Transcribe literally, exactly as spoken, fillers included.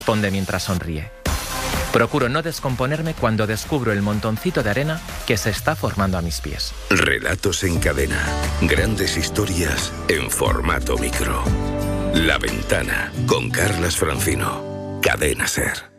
responde mientras sonríe. Procuro no descomponerme cuando descubro el montoncito de arena que se está formando a mis pies. Relatos en cadena. Grandes historias en formato micro. La Ventana, con Carlas Francino. Cadena SER.